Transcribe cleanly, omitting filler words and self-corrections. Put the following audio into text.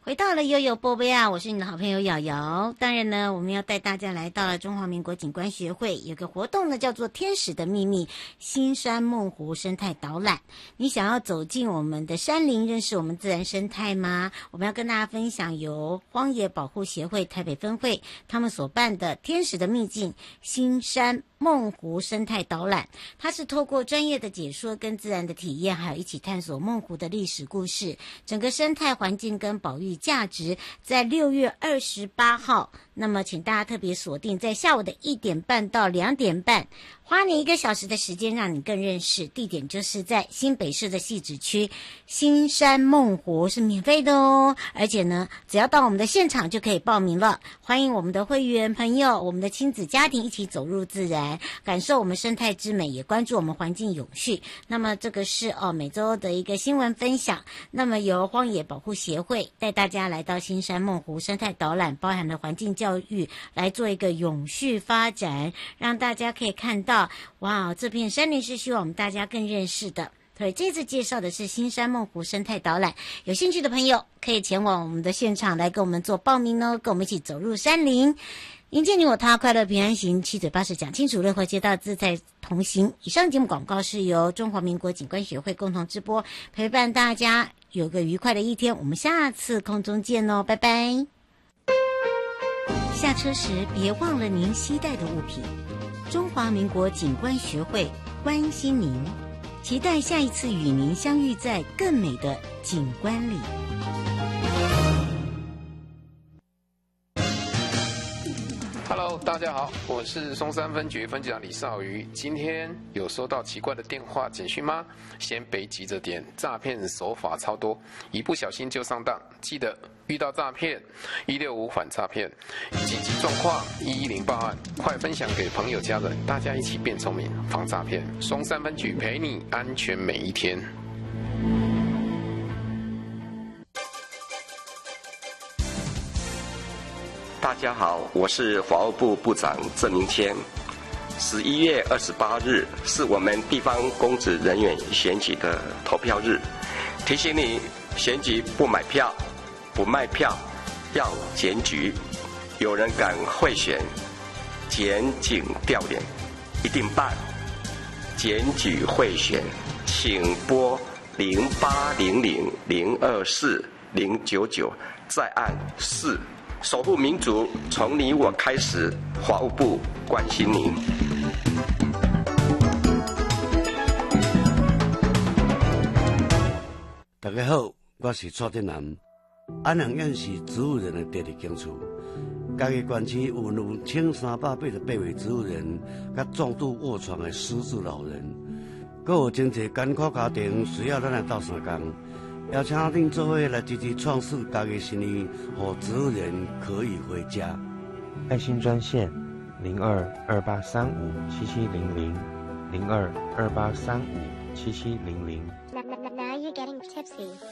回到了悠悠波波啊，我是你的好朋友瑶瑶。当然呢，我们要带大家来到了中华民国景观学会，有个活动呢，叫做天使的秘密新山梦湖生态导览。你想要走进我们的山林，认识我们自然生态吗？我们要跟大家分享由荒野保护协会台北分会他们所办的天使的秘境新山梦湖生态导览。它是透过专业的解说跟自然的体验，还有一起探索梦湖的历史故事，整个生态环境跟保育价值。在6月28号，那么请大家特别锁定在下午的1点半到2点半，花你1个小时的时间让你更认识。地点就是在新北市的汐止区新山梦湖，是免费的哦。而且呢，只要到我们的现场就可以报名了。欢迎我们的会员朋友，我们的亲子家庭一起走入自然，感受我们生态之美，也关注我们环境永续。那么这个是每周的一个新闻分享。那么由荒野保护协会带大家来到新山梦湖生态导览，包含了环境教育，来做一个永续发展，让大家可以看到，哇，这片山林是希望我们大家更认识的。对，这次介绍的是新山梦湖生态导览，有兴趣的朋友可以前往我们的现场来跟我们做报名哦，跟我们一起走入山林，迎接你我他，快乐平安行，七嘴八舌讲清楚，乐活街道自在同行。以上节目广告是由中华民国景观学会共同直播，陪伴大家有个愉快的一天。我们下次空中见哦，拜拜。下车时别忘了您携带的物品。中华民国景观学会关心您，期待下一次与您相遇在更美的景观里。 Hello， 大家好，我是松山分局分局长李少瑜。今天有收到奇怪的电话简讯吗？先别急着点，诈骗手法超多，一不小心就上当。记得遇到诈骗，165反诈骗，紧急状况110报案，快分享给朋友家人，大家一起变聪明，防诈骗。松山分局陪你安全每一天。 大家好，我是法务部部长郑明谦。11月28日是我们地方公职人员选举的投票日，提醒你选举不买票、不卖票，要检举。有人敢贿选、检警调研，一定办。检举贿选，请拨0800024099再按4。守护民主，从你我开始。法务部关心您。 大家好，我是蔡振南。安阳县是植物人的第二警处，嘉义县区有1388位植物人，甲重度卧床的失智老人，还有真侪艰苦家庭需要咱来斗相共。邀请恁做伙来积极创设家己生意，让植物人可以回家。 爱心专线0228357700，0228357700。